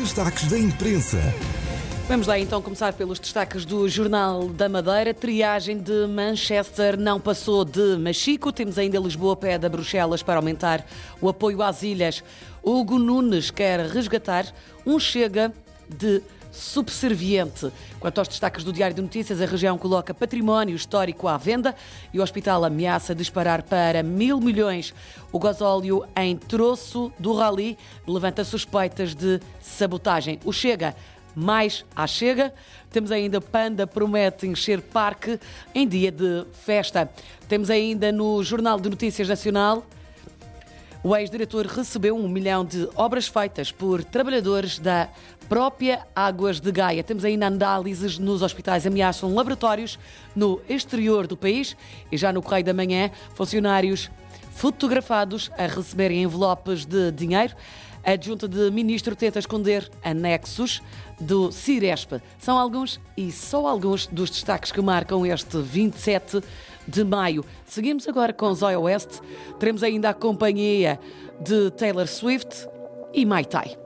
Destaques da imprensa. Vamos lá então começar pelos destaques do Jornal da Madeira. Triagem de Manchester não passou de Machico. Temos ainda Lisboa pede a Bruxelas para aumentar o apoio às ilhas. Hugo Nunes quer resgatar um Chega de subserviente. Quanto aos destaques do Diário de Notícias, a região coloca património histórico à venda e o hospital ameaça disparar para 1.000 milhões. O gasóleo em troço do rally levanta suspeitas de sabotagem. O Chega mais à Chega. Temos ainda Panda promete encher parque em dia de festa. Temos ainda no Jornal de Notícias Nacional: o ex-diretor recebeu 1 milhão de obras feitas por trabalhadores da própria Águas de Gaia. Temos ainda análises nos hospitais ameaçam laboratórios no exterior do país. E já no Correio da Manhã, funcionários fotografados a receberem envelopes de dinheiro. A adjunta de ministro tenta esconder anexos do Ciresp. São alguns e só alguns dos destaques que marcam este 27 de maio. Seguimos agora com Zoya West. Teremos ainda a companhia de Taylor Swift e Mai Tai.